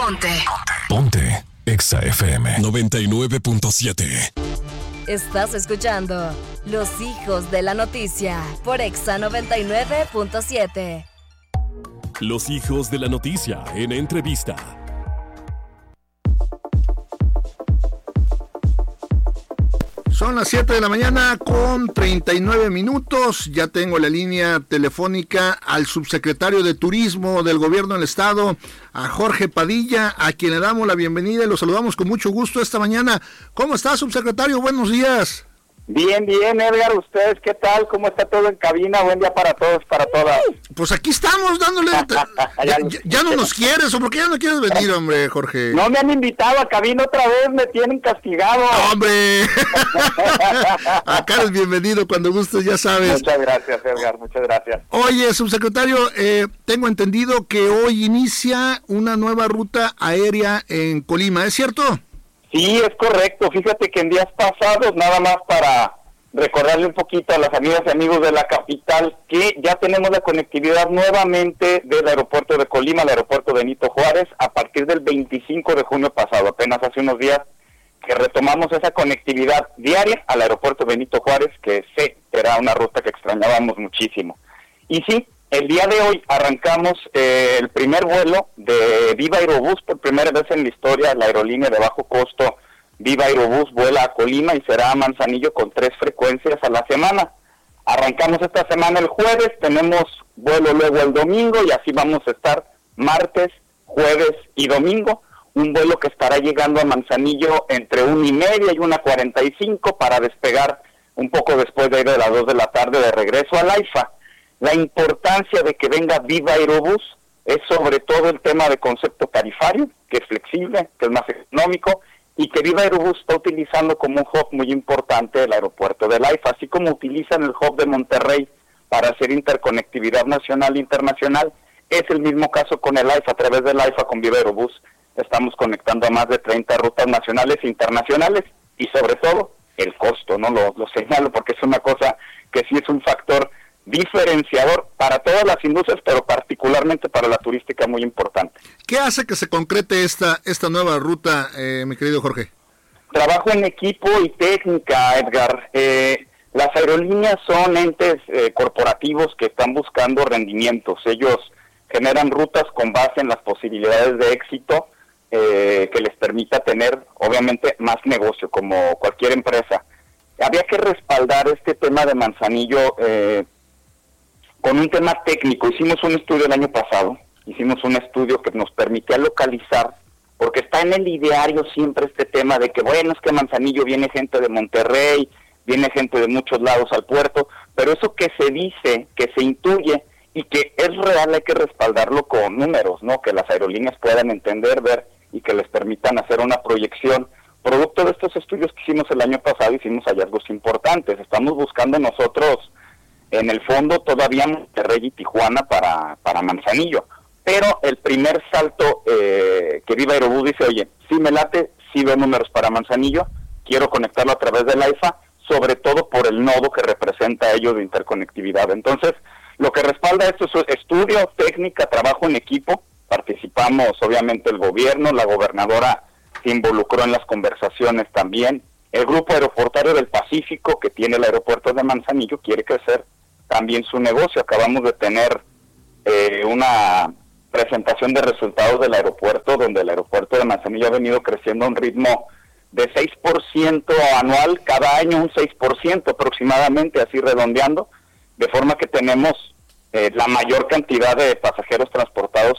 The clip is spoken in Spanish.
Ponte Exa FM 99.7. Estás escuchando Los Hijos de la Noticia por Exa 99.7. Los Hijos de la Noticia en entrevista. Son las 7 de la mañana con 39 minutos. Ya tengo la línea telefónica al subsecretario de Turismo del Gobierno del Estado, a Jorge Padilla, a quien le damos la bienvenida y lo saludamos con mucho gusto esta mañana. ¿Cómo está, subsecretario? Buenos días. Bien, Edgar, ¿ustedes qué tal? ¿Cómo está todo en cabina? Buen día para todos, para todas. Pues aquí estamos dándole... ya no nos quieres, ¿o por qué ya no quieres venir, hombre, Jorge? No me han invitado a cabina otra vez, me tienen castigado. ¡Hombre! Acá eres bienvenido cuando gustes, ya sabes. Muchas gracias, Edgar, muchas gracias. Oye, subsecretario, tengo entendido que hoy inicia una nueva ruta aérea en Colima, ¿es cierto? Sí, es correcto. Fíjate que en días pasados, nada más para recordarle un poquito a las amigas y amigos de la capital, que ya tenemos la conectividad nuevamente del aeropuerto de Colima al aeropuerto Benito Juárez a partir del 25 de junio pasado, apenas hace unos días que retomamos esa conectividad diaria al aeropuerto Benito Juárez, que era una ruta que extrañábamos muchísimo. Y sí, el día de hoy arrancamos el primer vuelo de Viva Aerobús, por primera vez en la historia, la aerolínea de bajo costo Viva Aerobús vuela a Colima y será a Manzanillo con 3 frecuencias a la semana. Arrancamos esta semana el jueves, tenemos vuelo luego el domingo y así vamos a estar martes, jueves y domingo. Un vuelo que estará llegando a Manzanillo entre 1:30 y 1:45 para despegar un poco después de ir a las 2 de la tarde de regreso al AIFA. La importancia de que venga Viva Aerobús es sobre todo el tema de concepto tarifario, que es flexible, que es más económico, y que Viva Aerobús está utilizando como un hub muy importante el aeropuerto del AIFA, así como utilizan el hub de Monterrey para hacer interconectividad nacional e internacional. Es el mismo caso con el AIFA. A través del AIFA con Viva Aerobús estamos conectando a más de 30 rutas nacionales e internacionales, y sobre todo el costo, ¿no? Lo señalo porque es una cosa que sí es un factor diferenciador para todas las industrias, pero particularmente para la turística muy importante. ¿Qué hace que se concrete esta nueva ruta, mi querido Jorge? Trabajo en equipo y técnica, Edgar. Las aerolíneas son entes corporativos que están buscando rendimientos. Ellos generan rutas con base en las posibilidades de éxito que les permita tener, obviamente, más negocio, como cualquier empresa. Había que respaldar este tema de Manzanillo con un tema técnico. Hicimos un estudio el año pasado, hicimos un estudio que nos permitía localizar, porque está en el ideario siempre este tema de que, bueno, es que Manzanillo viene gente de Monterrey, viene gente de muchos lados al puerto, pero eso que se dice, que se intuye y que es real, hay que respaldarlo con números, ¿no? Que las aerolíneas puedan entender, ver y que les permitan hacer una proyección. Producto de estos estudios que hicimos el año pasado, hicimos hallazgos importantes. Estamos buscando nosotros en el fondo todavía Monterrey y Tijuana para Manzanillo, pero el primer salto que Viva Aerobús dice, oye, sí me late, sí veo números para Manzanillo, quiero conectarlo a través del AIFA, sobre todo por el nodo que representa ello de interconectividad. Entonces, lo que respalda esto es estudio, técnica, trabajo en equipo. Participamos obviamente el gobierno, la gobernadora se involucró en las conversaciones también, el Grupo Aeroportuario del Pacífico, que tiene el aeropuerto de Manzanillo, quiere crecer también su negocio. Acabamos de tener una presentación de resultados del aeropuerto, donde el aeropuerto de Manzanillo ha venido creciendo a un ritmo de 6% anual, cada año un 6% aproximadamente, así redondeando, de forma que tenemos la mayor cantidad de pasajeros transportados